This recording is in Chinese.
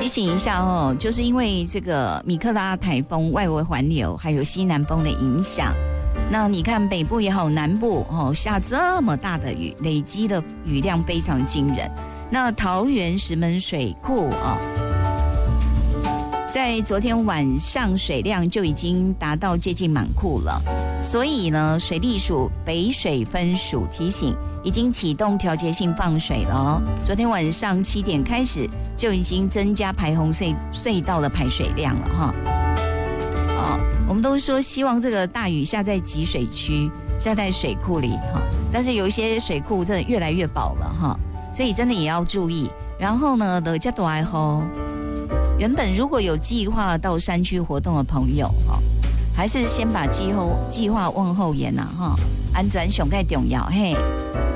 提醒一下哦，就是因为这个米克拉台风外围环流还有西南风的影响，那你看北部也好，南部哦下这么大的雨，累积的雨量非常惊人。那桃园石门水库哦，在昨天晚上水量就已经达到接近满库了，所以呢，水利署北水分署提醒，已经启动调节性放水了哦。昨天晚上7点开始就已经增加排洪隧道的排水量了哈。哦，我们都说希望这个大雨下在集水区，下在水库里哈，但是有一些水库真的越来越饱了哈，所以真的也要注意。然后呢，落这大雨，原本如果有计划到山区活动的朋友哈，还是先把计划往后延呐哈，安全上盖重要嘿。